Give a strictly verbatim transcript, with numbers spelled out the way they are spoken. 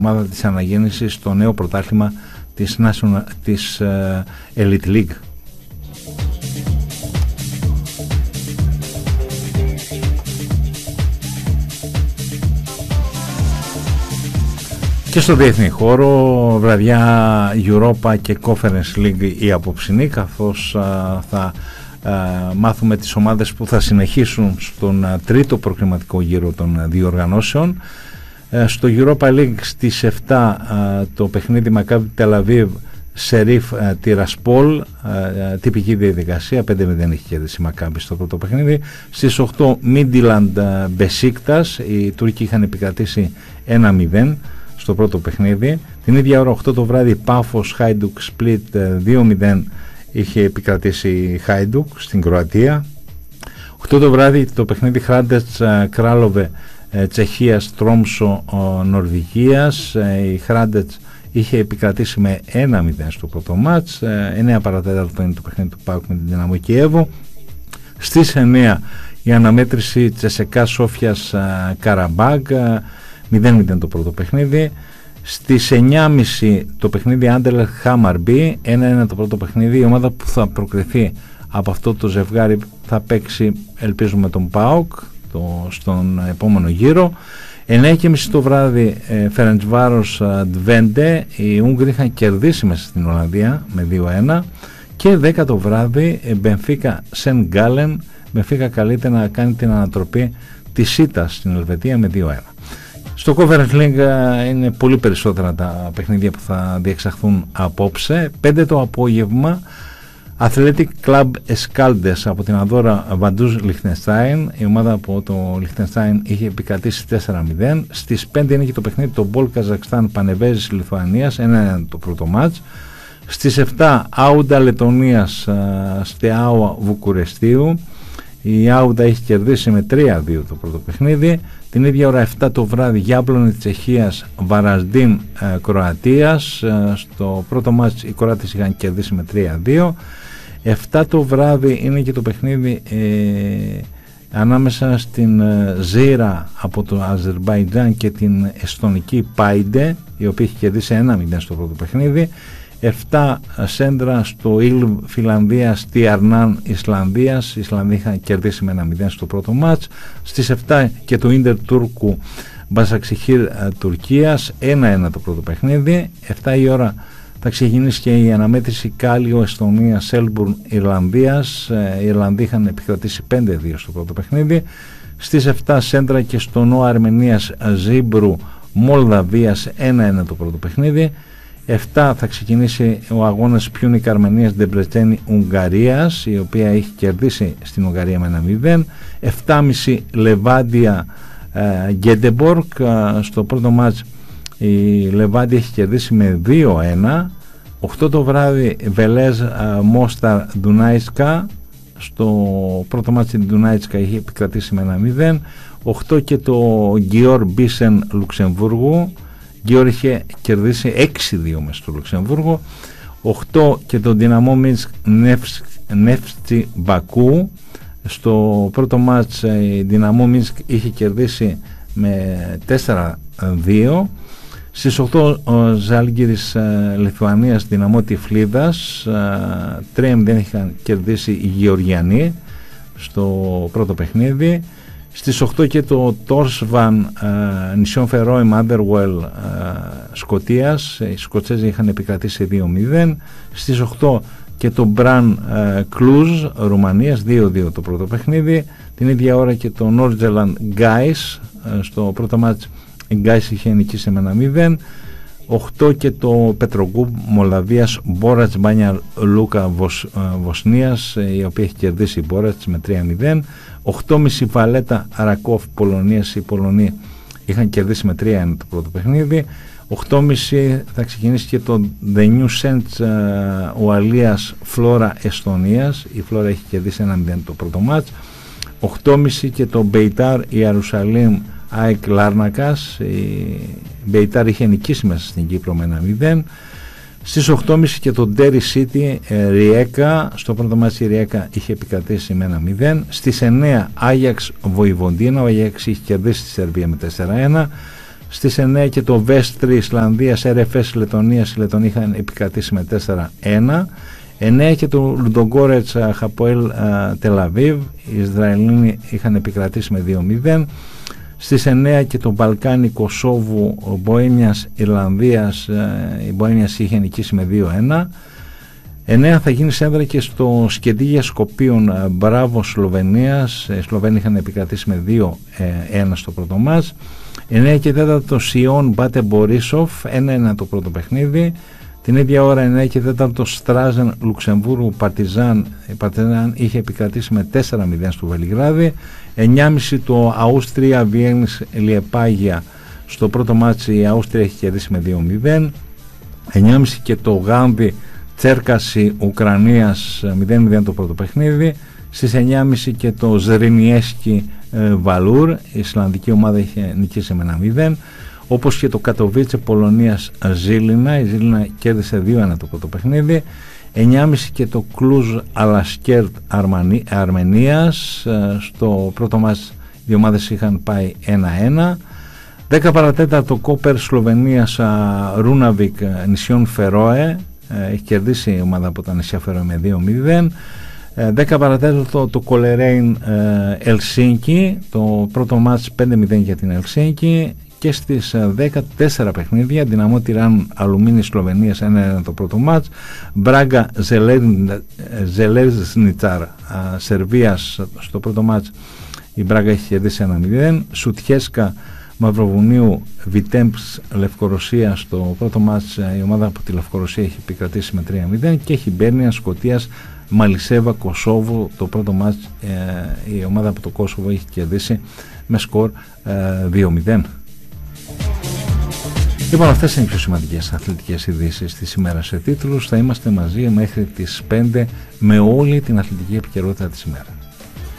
ομάδα της αναγέννησης στο νέο πρωτάθλημα της, National, της uh, Elite League. Και στο διεθνή χώρο, βραδιά Europa και Conference League η απόψινή, καθώς α, θα α, μάθουμε τις ομάδες που θα συνεχίσουν στον α, τρίτο προκριματικό γύρο των α, διοργανώσεων. Α, στο Europa League στις επτά α, το παιχνίδι Maccabi Tel Aviv Sheriff Tiraspol, τυπική διαδικασία, πέντε μηδέν έχει κερδίσει η Maccabi στο πρώτο παιχνίδι. Στις οκτώ Midland Besiktas, οι Τούρκοι είχαν επικρατήσει ένα μηδέν στο πρώτο παιχνίδι. Την ίδια ώρα οκτώ το βράδυ Πάφος Hajduk Split δύο μηδέν είχε επικρατήσει η Hajduk στην Κροατία. οκτώ το βράδυ το παιχνίδι Hradec Kralove Τσεχίας Τρόμσο Νορβηγίας, η Hradec είχε επικρατήσει με ένα μηδέν στο πρώτο μάτς. εννέα παρατέταρτο είναι το παιχνίδι του ΠΑΟΚ με την Δυναμό Κιέβου. Στις εννέα η αναμέτρηση Τσεσεκά Σόφιας Καραμπάγκ, μηδέν μηδέν το πρώτο παιχνίδι. Στις εννιά και μισή το παιχνίδι Anderlecht Hammarby, ένα ένα το πρώτο παιχνίδι. Η ομάδα που θα προκριθεί από αυτό το ζευγάρι θα παίξει, ελπίζουμε, τον ΠΑΟΚ το, στον επόμενο γύρο. εννιά και μισή το βράδυ Ferencváros Twente, οι Ούγγροι είχαν κερδίσει μέσα στην Ολλανδία με δύο ένα. Και δέκα το βράδυ Benfica Saint Gallen, Benfica καλείται να κάνει την ανατροπή της ΣΥΤΑ στην Ελβετία με δύο ένα. Στο Conference League είναι πολύ περισσότερα τα παιχνίδια που θα διεξαχθούν απόψε. πέντε το απόγευμα Athletic Club Escaldes από την Ανδόρα Vaduz Liechtenstein. Η ομάδα από το Liechtenstein είχε επικρατήσει τέσσερα μηδέν. Στις πέντε είναι και το παιχνίδι το Bol Kazakhstan Πανεβέζης Λιθουανίας, ένα ένα το πρώτο μάτς. Στις επτά Άουντα Λετωνίας Στεάουα Βουκουρεστίου. Η Άουντα έχει κερδίσει με τρία δύο το πρώτο παιχνίδι. Την ίδια ώρα επτά το βράδυ Γιάμπλονη Τσεχίας Βαρασντίν ε, Κροατίας. Ε, στο πρώτο μάτς οι Κροάτες είχαν κερδίσει με τρία δύο. επτά το βράδυ είναι και το παιχνίδι ε, ανάμεσα στην ε, Ζήρα από το Αζερμπαϊτζάν και την εστονική Πάιντε, η οποία έχει κερδίσει ένα μηδέν στο πρώτο παιχνίδι. επτά Σέντρα στο Ιλβ Φιλανδίας Τιαρνάν Ισλανδίας. Η Ισλανδία είχαν κερδίσει με ένα μηδέν στο πρώτο μάτς. Στις επτά και το Ίντερ Τούρκου Μπασαξιχίρ Τουρκίας, ένα ένα το πρώτο παιχνίδι. επτά η ώρα θα ξεκινήσει και η αναμέτρηση Κάλιο Εστονία Σέλμπουρν Ιρλανδίας. Οι Ιρλανδοί είχαν επικρατήσει πέντε δύο στο πρώτο παιχνίδι. Στις επτά Σέντρα και στο Νόα Αρμενίας Ζίμπρου Μολδαβίας, ένα ένα το πρώτο παιχνίδι. επτά θα ξεκινήσει ο αγώνας Πιούνικ Αρμενίας Ντεμπρετζένη Ουγγαρίας, η οποία έχει κερδίσει στην Ουγγαρία με ένα μηδέν. επτά και μισή Λεβάντια Γκέντεμπορκ. Ε, στο πρώτο μάτς η Λεβάντια έχει κερδίσει με δύο ένα. οκτώ το βράδυ Βελέζ ε, Μόσταρ Ντουνάισκα. Στο πρώτο μάτς η Ντουνάισκα είχε επικρατήσει με ένα μηδέν. οκτώ και το Γκιόρ Μπίσεν Λουξεμβούργου. Γκιόρ είχε κερδίσει έξι δύο μες στο Λουξεμβούργο. οκτώ και το Δυναμό Μίνσκ Νεύτσι Μπακού. Στο πρώτο μάτς η Δυναμό Μίνσκ είχε κερδίσει με τέσσερα δύο. Στις οκτώ ο Ζάλγκιρις Λιθουανίας Δυναμό Τυφλίδας, τρία μηδέν είχαν κερδίσει οι Γεωργιανοί στο πρώτο παιχνίδι. Στις οκτώ και το Τόρσβαν Νησιόν Φερόε Μάντερουελ Σκωτίας, οι Σκοτσέζοι είχαν επικρατήσει δύο μηδέν. Στις οκτώ και το Μπραν Κλούζ Ρουμανίας, δύο δύο το πρώτο παιχνίδι. Την ίδια ώρα και το Νόρτζελαντ Γκάις, στο πρώτο μάτς η Γκάις είχε νικήσει με ένα μηδέν. οκτώ και το Πετρογκούμπ Μολδαβίας Μπόρατς Μπάνια Λούκα Βοσ, Βοσνίας, η οποία έχει κερδίσει η Μπόρατς με τρία μηδέν. οκτώ και μισή Βαλέτα Αρακόφ Πολωνίας, οι Πολωνοί είχαν κερδίσει με τρία ένα το πρώτο παιχνίδι. οκτώ και μισή θα ξεκινήσει και το The New Saints Ουαλίας Φλόρα Εστονίας, η Φλόρα έχει κερδίσει ένα μηδέν το πρώτο μάτς. οκτώ και μισή και το Μπεϊτάρ Ιερουσαλήμ ΑΕΚ Λάρνακας, η Μπεϊτάρ είχε νικήσει μέσα στην Κύπρο με ένα μηδέν. Στις οκτώ και μισή και το Ντέρι City Ριέκα, στο πρώτο μάτι η Ριέκα είχε επικρατήσει με ένα μηδέν. Στις εννέα Άγιαξ Βοηβοντίνα, ο Άγιαξ είχε κερδίσει τη Σερβία με τέσσερα ένα. Στις εννέα και το Βέστρι Ισλανδίας αρ εφ ες Λετωνίας, οι Λετωνοί είχαν επικρατήσει με τέσσερα ένα. εννέα και το Λουντογκόρετς Χαποέλ Τελαβίβ, οι Ισραηλοί είχαν επικρατήσει με δύο μηδέν. Στις εννέα και το Μπαλκάνι Κωσόβου Μποέμιας Ιρλανδίας, η Μποέμιας είχε νικήσει με δύο ένα. εννέα θα γίνει σέντρα και στο Σκεντίγια Σκοπίων Μπράβο Σλοβενίας, οι Σλοβαίνοι είχαν επικρατήσει με δύο ένα στο πρώτο μάτς. εννέα και τέσσερα το Σιόν Μπάτε Μπορίσοφ, ένα ένα το πρώτο παιχνίδι. Την ίδια ώρα εννέα και τέσσερα το Στράζεν Λουξεμβούργου Παρτιζάν, η Παρτιζάν είχε επικρατήσει με τέσσερα μηδέν στο Βελιγράδι. εννιά και μισή το Αούστρια Βιέννης Λιεπάγια, στο πρώτο μάτσι η Αούστρια έχει κερδίσει με δύο μηδέν. εννιά και μισή και το Γάνδι Τσέρκαση Ουκρανίας μηδέν μηδέν το πρώτο παιχνίδι. Στις εννιά και μισή και το Ζρινιέσκι Βαλούρ, η Ισλανδική ομάδα είχε νικήσει με ένα μηδέν. Όπως και το Κατοβίτσε Πολωνίας Ζήλινα, η Ζήλινα κέρδισε δύο ένα το πρώτο παιχνίδι. εννιά και μισή και το Κλουζ Αλασκέρτ Αρμενίας, στο πρώτο μας οι ομάδες είχαν πάει ένα ένα. δέκα παρατέταρτο το Κόπερ Σλοβενίας Ρούναβικ νησιών Φερόε, έχει κερδίσει η ομάδα από τα νησιά Φερόε με δύο μηδέν. δέκα παρατέταρτο το Κολερέιν Ελσίνκι, το πρώτο μάτς πέντε μηδέν για την Ελσίνκι. Και στις δεκατέσσερα παιχνίδια Δυναμό Τιράν Αλουμίνη Σλοβενίας ένα ένα το πρώτο μάτς, Μπράγκα Ζελέζνιτσαρ Σερβίας, στο πρώτο μάτς η Μπράγκα έχει κερδίσει ένα μηδέν. Σουτιέσκα Μαυροβουνίου Βιτέμπς Λευκορωσία, στο πρώτο μάτς η ομάδα από τη Λευκορωσία έχει επικρατήσει με τρία μηδέν. Και Χιμπέρνια Σκωτίας Μαλισέβα Κωσόβου, το πρώτο μάτς ε, η ομάδα από το Κόσοβο έχει κερδίσει με σκορ ε, δύο μηδέν. Λοιπόν, αυτές είναι οι πιο σημαντικές αθλητικές ειδήσεις της ημέρας σε τίτλους. Θα είμαστε μαζί μέχρι τις πέντε με όλη την αθλητική επικαιρότητα της ημέρας.